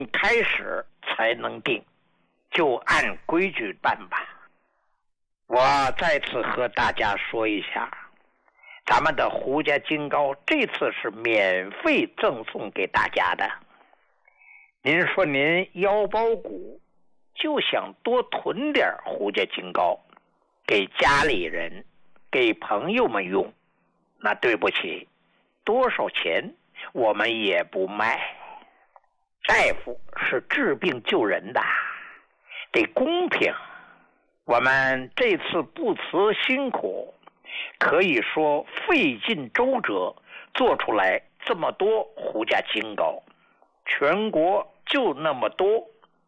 开始才能定，就按规矩办吧。我再次和大家说一下，咱们的胡家金糕这次是免费赠送给大家的。您说您腰包鼓，就想多囤点胡家金糕给家里人给朋友们用，那对不起，多少钱我们也不卖。大夫是治病救人的，得公平。我们这次不辞辛苦，可以说费尽周折做出来这么多胡家金糕，全国就那么多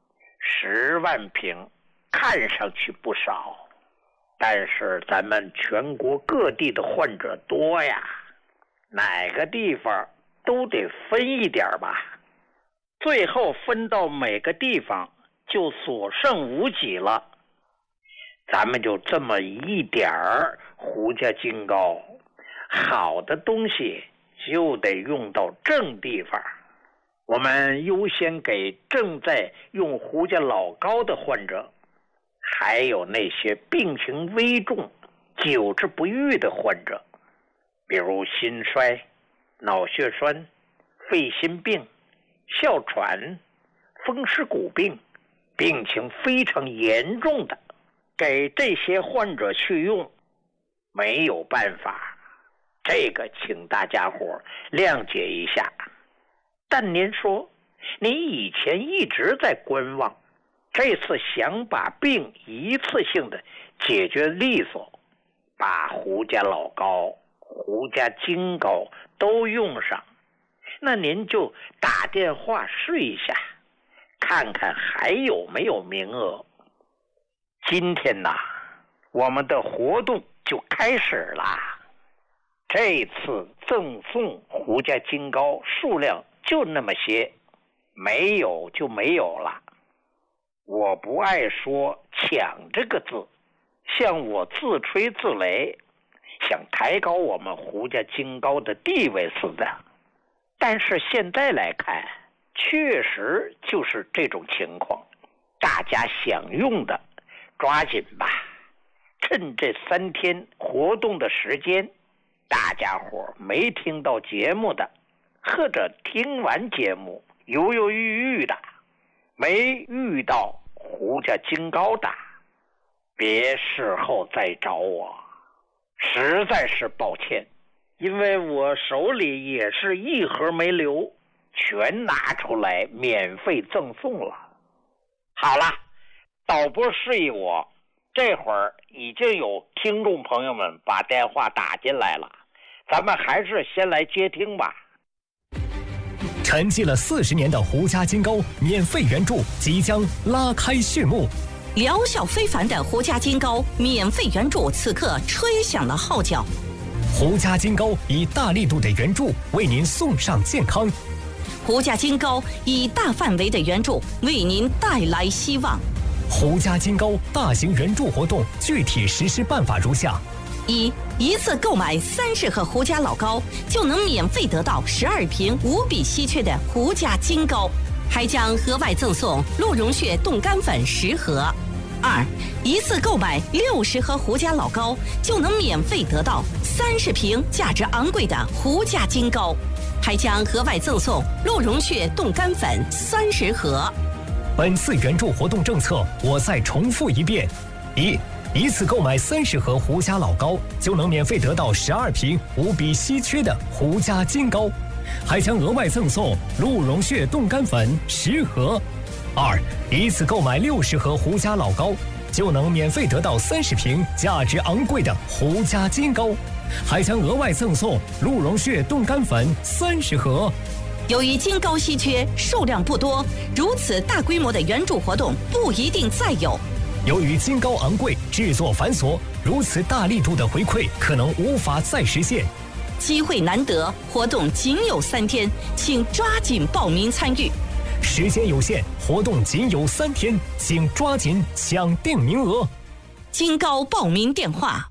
，10万瓶，看上去不少，但是咱们全国各地的患者多呀，哪个地方都得分一点吧，最后分到每个地方就所剩无几了。咱们就这么一点儿胡家金糕，好的东西就得用到正地方。我们优先给正在用胡家老糕的患者，还有那些病情危重、久治不愈的患者，比如心衰、脑血栓、肺心病、哮喘、风湿骨病，病情非常严重的，给这些患者去用，没有办法，这个请大家伙谅解一下。但您说，您以前一直在观望，这次想把病一次性的解决利索，把胡家老糕、胡家金糕都用上，那您就打电话试一下，看看还有没有名额。今天呐，我们的活动就开始了。这次赠送胡家金糕数量就那么些，没有就没有了。我不爱说抢这个字，像我自吹自擂，想抬高我们胡家金糕的地位似的。但是现在来看，确实就是这种情况，大家想用的抓紧吧，趁这3天活动的时间，大家伙没听到节目的，或者听完节目犹犹豫豫的，没遇到胡家金糕的，别事后再找我，实在是抱歉，因为我手里也是一盒没留，全拿出来免费赠送了。好了，导播示意我，这会儿已经有听众朋友们把电话打进来了，咱们还是先来接听吧。 沉寂了40年的胡家金糕免费援助即将拉开序幕， 疗效非凡的胡家金糕免费援助此刻吹响了号角。 胡家金糕以大力度的援助为您送上健康， 胡家金糕以大范围的援助为您带来希望。 胡家金糕大型援助活动具体实施办法如下： 一次购买30盒胡家老糕，就能免费得到12瓶无比稀缺的胡家金糕，还将额外赠送鹿茸血冻干粉10盒。一次购买60盒胡家老糕，就能免费得到30瓶价值昂贵的胡家金糕，还将额外赠送鹿茸血冻干粉30盒。 本次援助活动政策我再重复一遍：一次购买30盒胡家老糕，就能免费得到12瓶无比稀缺的胡家金糕，还将额外赠送鹿茸血冻干粉10盒。一次购买60盒胡家老糕，就能免费得到30瓶价值昂贵的胡家金糕，还将额外赠送鹿茸血冻干粉30盒。 由于金糕稀缺，数量不多，如此大规模的援助活动不一定再有。 由于金糕昂贵，制作繁琐，如此大力度的回馈可能无法再实现。 机会难得，活动仅有3天，请抓紧报名参与。 时间有限，活动仅有3天，请抓紧抢定名额。 金糕报名电话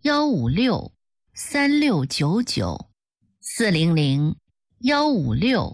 ：400-156-3699，400-156-3699。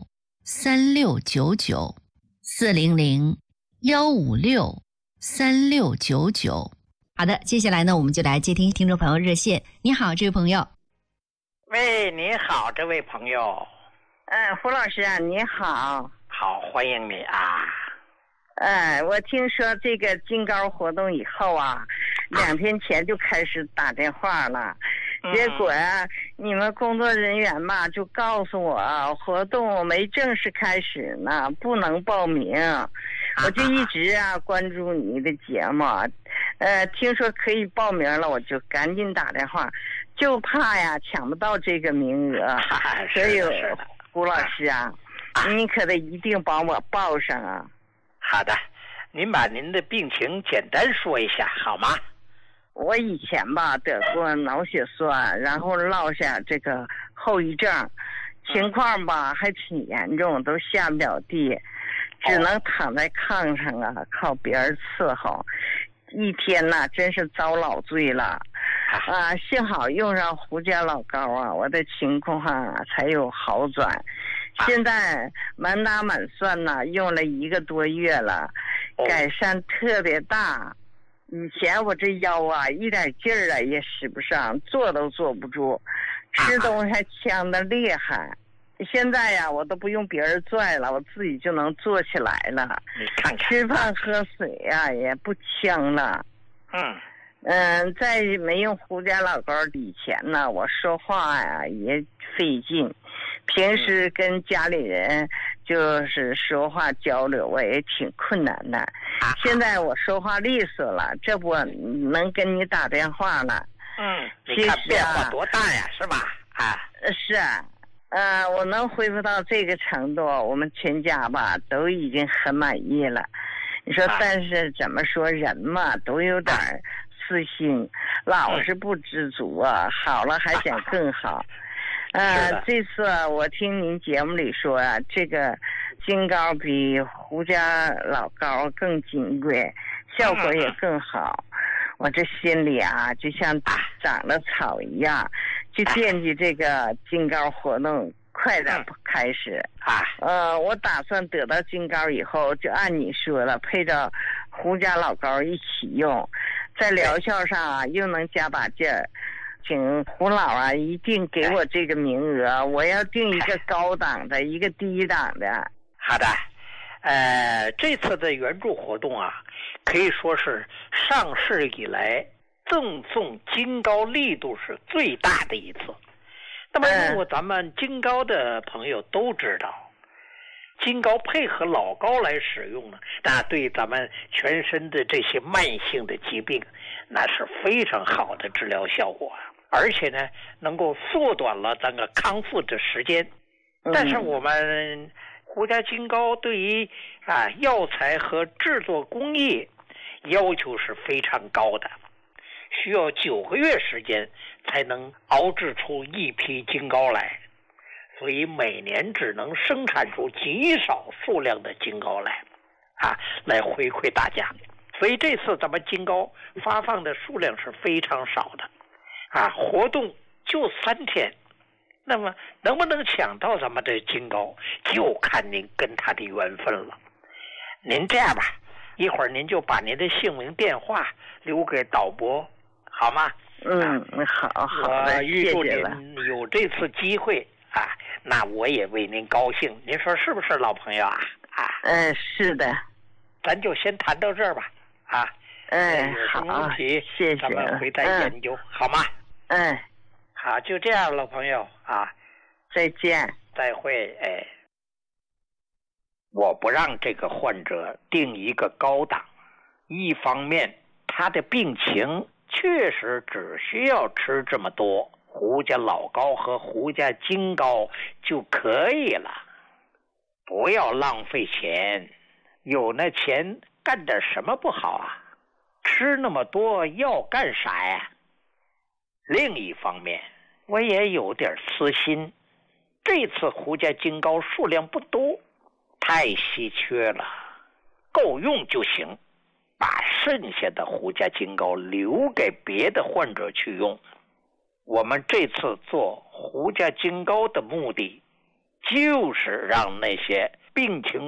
，400-156-3699。好的，接下来呢，我们就来接听听众朋友热线。你好，这位朋友。 喂，你好，这位朋友。 胡老师啊，你好。 好，欢迎你啊。 我听说这个金高活动以后啊，2天前就开始打电话了。结果你们工作人员嘛就告诉我，活动没正式开始呢，不能报名。我就一直关注你的节目，听说可以报名了，我就赶紧打电话，就怕抢不到这个名额。所以胡老师你可得一定帮我报上啊。 好的，您把您的病情简单说一下好吗？ 我以前得过脑血栓，然后落下这个后遗症，情况还挺严重，都下不了地，只能躺在炕上靠别人伺候，一天真是遭老罪了。幸好用上胡家老膏我的情况才有好转。现在满打满算用了1个多月了，改善特别大。以前我这腰一点劲儿也使不上，坐都坐不住，吃东西还呛得厉害。现在我都不用别人拽了，我自己就能坐起来了。 你看看， 吃饭喝水也不呛了。在没用胡家老膏以前呢，我说话也费劲，平时跟家里人就是说话交流我也挺困难的。现在我说话利索了，这不能跟你打电话了。 你看变化多大呀，是吧？ 是我能恢复到这个程度，我们全家都已经很满意了。你说，但是怎么说，人嘛都有点私心，老是不知足好了还想更好。这次我听您节目里说这个金膏比胡家老膏更金贵，效果也更好。我这心里就像长了草一样，就惦记这个金膏活动快点开始。我打算得到金膏以后，就按你说了，配着胡家老膏一起用，在疗效上又能加把劲儿。请胡老一定给我这个名额，我要定一个高档的，一个低档的。 好的，这次的援助活动可以说是上市以来赠送金膏力度是最大的一次。那么用过咱们金膏的朋友都知道，金膏配合老膏来使用呢，那对咱们全身的这些慢性的疾病，那是非常好的治疗效果，而且呢，能够缩短了咱个康复的时间。但是我们胡家金膏对于药材和制作工艺要求是非常高的，需要9个月时间才能熬制出一批金膏来，所以每年只能生产出极少数量的金膏来来回馈大家。所以这次咱们金膏发放的数量是非常少的活动就3天，那么能不能抢到咱们的金膏，就看您跟他的缘分了。您这样吧，一会儿您就把您的姓名电话留给导播好吗？ 好的， 我预祝您有这次机会那我也为您高兴，您说是不是老朋友是的， 咱就先谈到这儿吧好，谢谢， 咱们回再研究好吗？好，就这样，老朋友再见， 再会。我不让这个患者定一个高档，一方面他的病情确实只需要吃这么多胡家老膏和胡家金膏就可以了，不要浪费钱，有那钱干点什么不好吃那么多要干啥呀？另一方面我也有点私心，这次胡家金膏数量不多，太稀缺了，够用就行，把剩下的胡家金膏留给别的患者去用。我们这次做胡家金膏的目的就是让那些病情